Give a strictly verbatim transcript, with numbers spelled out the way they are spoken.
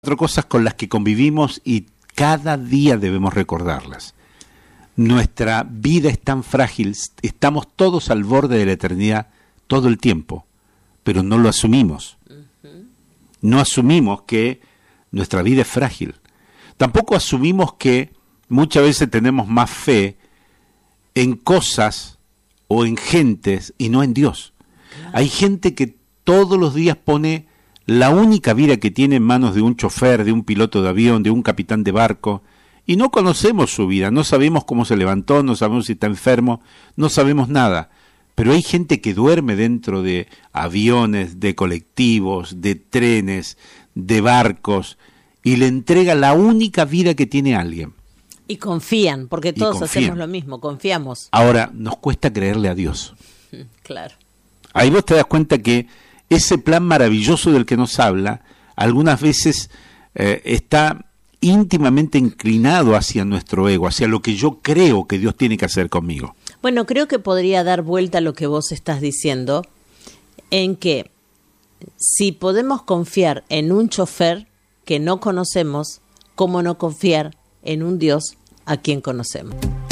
Cuatro cosas con las que convivimos y cada día debemos recordarlas. Nuestra vida es tan frágil, estamos todos al borde de la eternidad todo el tiempo, pero no lo asumimos. No asumimos que nuestra vida es frágil. Tampoco asumimos que muchas veces tenemos más fe en cosas o en gentes y no en Dios. Hay gente que todos los días pone la única vida que tiene en manos de un chofer, de un piloto de avión, de un capitán de barco, y no conocemos su vida, no sabemos cómo se levantó, no sabemos si está enfermo, no sabemos nada. Pero hay gente que duerme dentro de aviones, de colectivos, de trenes, de barcos, y le entrega la única vida que tiene alguien. Y confían, porque todos confían. hacemos lo mismo, confiamos. Ahora, nos cuesta creerle a Dios. Claro. Ahí vos te das cuenta que ese plan maravilloso del que nos habla, algunas veces eh, está íntimamente inclinado hacia nuestro ego, hacia lo que yo creo que Dios tiene que hacer conmigo. Bueno, creo que podría dar vuelta a lo que vos estás diciendo, en que si podemos confiar en un chofer que no conocemos, ¿cómo no confiar en un Dios a quien conocemos?